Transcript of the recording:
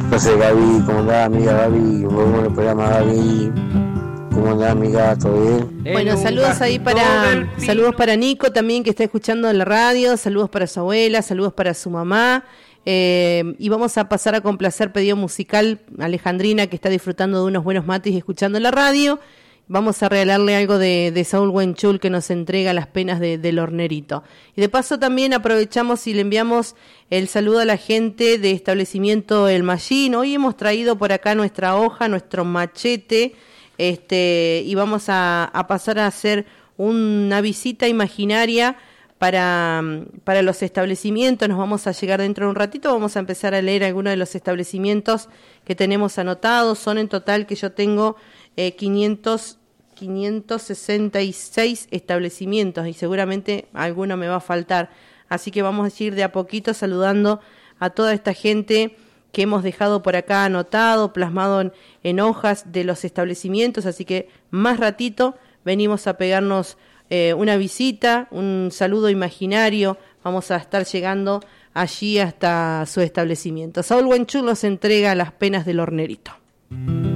No sé, Gaby, ¿cómo andás, amiga Gaby? Volvemos al programa, Gaby. ¿Cómo andás, amiga? ¿Todo bien? Bueno, saludos para Nico también, que está escuchando en la radio, saludos para su abuela, saludos para su mamá. Y vamos a pasar a complacer pedido musical a Alejandrina, que está disfrutando de unos buenos mates y escuchando la radio. Vamos a regalarle algo de Saúl Huenchul, que nos entrega las penas del hornerito. Y de paso también aprovechamos y le enviamos el saludo a la gente de establecimiento El Mallín. Hoy hemos traído por acá nuestra hoja, nuestro machete, y vamos a pasar a hacer una visita imaginaria para los establecimientos. Nos vamos a llegar dentro de un ratito, vamos a empezar a leer algunos de los establecimientos que tenemos anotados. Son en total que yo tengo 566 establecimientos y seguramente alguno me va a faltar. Así que vamos a ir de a poquito saludando a toda esta gente que hemos dejado por acá anotado, plasmado en hojas de los establecimientos. Así que más ratito venimos a pegarnos una visita, un saludo imaginario. Vamos a estar llegando allí hasta su establecimiento. Saúl Huenchul nos entrega las penas del hornerito.